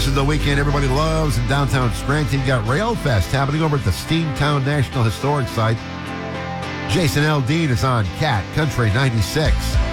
This is the weekend everybody loves in downtown Scranton. You got Rail Fest happening over at the Steamtown National Historic Site. Jason Aldean is on Cat Country 96.